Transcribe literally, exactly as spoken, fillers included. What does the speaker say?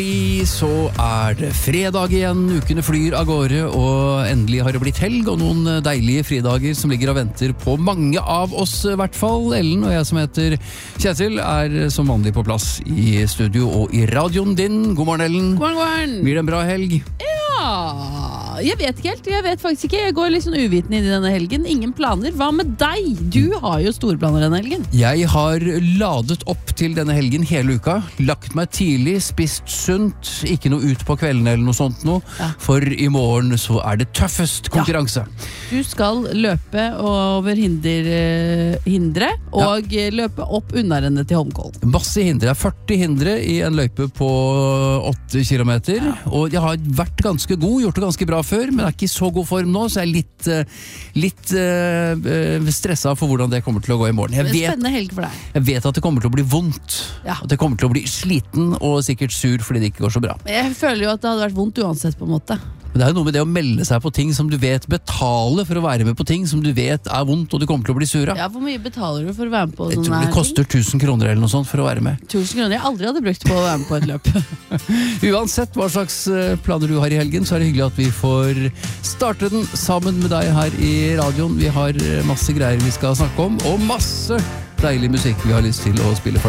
Så er det fredag igjen, ukene flyr av gårde, og endelig har det blitt helg, og noen deilige fridager som ligger og venter på mange av oss i hvert fall. Ellen og jeg som heter Kjetil er som vanlig på plass i studio og i radioen din. God morgen, Ellen. God morgen, god morgen. Blir det en bra helg? Ja, jeg vet ikke helt, jeg vet faktisk ikke. Jeg går litt sånn uviten inn i denne helgen. Ingen planer. Hva med deg? Du har jo store planer denne helgen. Jeg har ladet opp til denne helgen hele uka, lagt meg tidlig, spist sunt, ikke noe ut på kvelden eller noe sånt noe, ja. For i morgen så er det tøffest konkurranse. Ja. Du skal løpe over hinder, hindre, og ja. Løpe opp unnarennet til Holmkollen. Masse hindre, førti hindre i en løype på åtte kilometer, ja. Og jeg har vært ganske god, gjort det ganske bra før, men er ikke i så god form nå, så jeg er litt, litt uh, stresset for hvordan det kommer til å gå i morgen. Jeg det er vet, spennende helg for deg. Jeg vet at det kommer til å bli vondt, ja. At det kommer til å bli sliten og sikkert sur fordi det ikke går så bra. Jeg føler jo at det hadde vært vondt uansett på en måte. Men det er jo noe med det å melde seg på ting som du vet, betale for å være med på ting som du vet er vondt, og du kommer til å bli sur av. Ja, hvor mye betaler du for å være med på jeg sånne tror det koster tusen kroner eller noe sånt for å være med. Tusen kroner jeg aldri hadde brukt på å være med på et løp. Uansett hva slags planer du har i helgen, så er det hyggelig at vi får starte den sammen med deg her i radioen. Vi har masse greier vi skal snakke om, og masse deilig musikk vi har lyst til å spille for deg.